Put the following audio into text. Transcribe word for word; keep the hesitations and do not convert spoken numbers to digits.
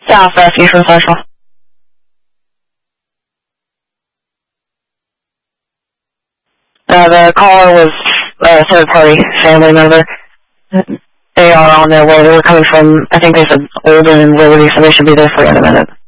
Southwest Eastern Central. Uh, the caller was a third-party family member. They are on their way. They were coming from, I think they said Olden and Liberty, so they should be there for in a minute.